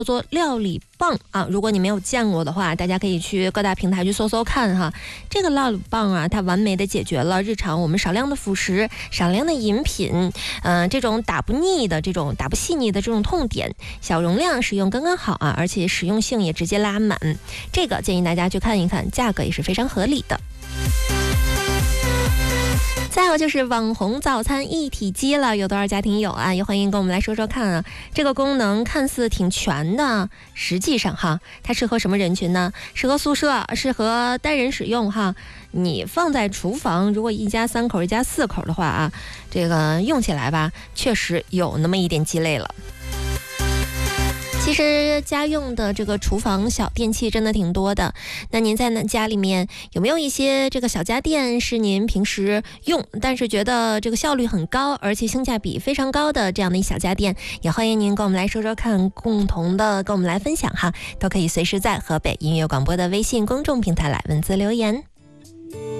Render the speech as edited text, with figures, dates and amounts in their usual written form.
做料理棒啊，如果你没有见过的话，大家可以去各大平台去搜搜看哈。这个料理棒啊，它完美的解决了日常我们少量的辅食、少量的饮品，这种打不腻的、这种打不细腻的这种痛点，小容量使用刚刚好啊，而且实用性也直接拉满。这个建议大家去看一看，价格也是非常合理的。再有就是网红早餐一体机了，有多少家庭有啊？也欢迎跟我们来说说看啊。这个功能看似挺全的，实际上哈，它适合什么人群呢？适合宿舍，适合单人使用哈。你放在厨房，如果一家3口、一家4口的话啊，这个用起来吧，确实有那么一点鸡肋了。其实家用的这个厨房小电器真的挺多的，那您在家里面有没有一些这个小家电是您平时用，但是觉得这个效率很高，而且性价比非常高的这样的一小家电？也欢迎您跟我们来说说看，共同的跟我们来分享哈，都可以随时在河北音乐广播的微信公众平台来文字留言。